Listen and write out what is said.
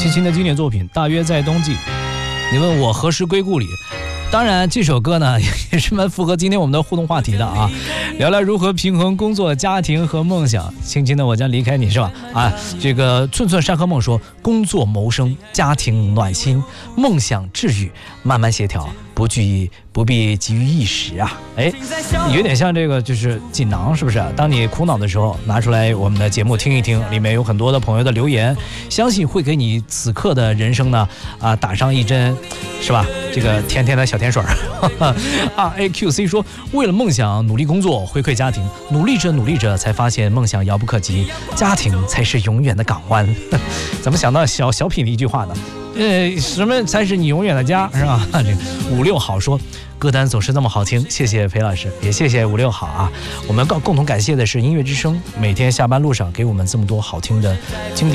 齐秦的经典作品大约在冬季。你问我何时归故里，当然这首歌呢也是蛮符合今天我们的互动话题的啊，聊聊如何平衡工作、家庭和梦想。轻轻的我将离开你，是吧？啊，这个寸寸山河梦说，工作谋生，家庭暖心，梦想治愈，慢慢协调，不必急于一时啊。哎，有点像这个就是锦囊，是不是？当你苦恼的时候，拿出来我们的节目听一听，里面有很多的朋友的留言，相信会给你此刻的人生呢打上一针，是吧？这个甜甜的小甜水RAQC 说，为了梦想努力工作，回馈家庭，努力着才发现梦想遥不可及，家庭才是永远的港湾。怎么想到小品的一句话呢？什么才是你永远的家，是吧？这56好说，歌单总是那么好听，谢谢裴老师，也谢谢56好啊。我们共同感谢的是音乐之声，每天下班路上给我们这么多好听的经典